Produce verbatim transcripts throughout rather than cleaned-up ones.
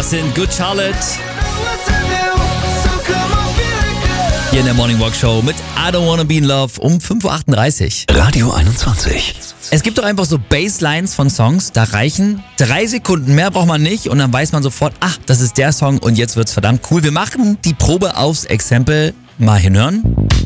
Das sind Good Charlotte. Hier in der Morning Walk Show mit I Don't Wanna Be in Love um fünf Uhr achtunddreißig. Radio einundzwanzig. Es gibt doch einfach so Basslines von Songs, da reichen drei Sekunden, mehr braucht man nicht und dann weiß man sofort, ach, das ist der Song und jetzt wird's verdammt cool. Wir machen die Probe aufs Exempel. Mal hinhören.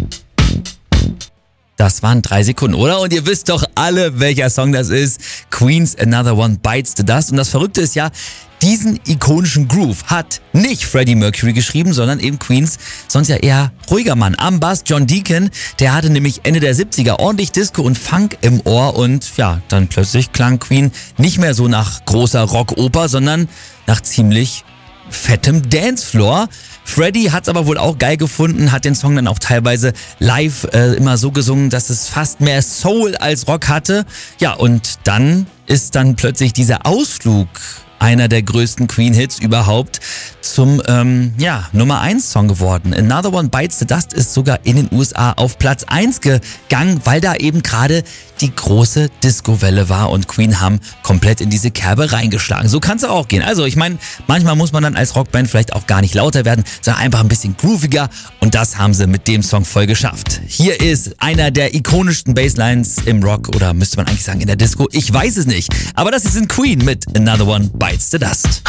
Das waren drei Sekunden, oder? Und ihr wisst doch alle, welcher Song das ist. Queen's Another One Bites the Dust. Und das Verrückte ist ja, diesen ikonischen Groove hat nicht Freddie Mercury geschrieben, sondern eben Queens, sonst ja eher ruhiger Mann. Am Bass John Deacon, der hatte nämlich Ende der siebziger ordentlich Disco und Funk im Ohr und ja, dann plötzlich klang Queen nicht mehr so nach großer Rockoper, sondern nach ziemlich fettem Dancefloor. Freddie hat's aber wohl auch geil gefunden, hat den Song dann auch teilweise live äh, immer so gesungen, dass es fast mehr Soul als Rock hatte. Ja, und dann ist dann plötzlich dieser Ausflug einer der größten Queen-Hits überhaupt zum ähm, ja Nummer eins Song geworden. Another One Bites the Dust ist sogar in den U S A auf Platz eins gegangen, weil da eben gerade die große Disco-Welle war und Queen haben komplett in diese Kerbe reingeschlagen. So kann es auch gehen. Also ich meine, manchmal muss man dann als Rockband vielleicht auch gar nicht lauter werden, sondern einfach ein bisschen grooviger und das haben sie mit dem Song voll geschafft. Hier ist einer der ikonischsten Basslines im Rock oder müsste man eigentlich sagen in der Disco. Ich weiß es nicht. Aber das ist in Queen mit Another One Bites the Dust.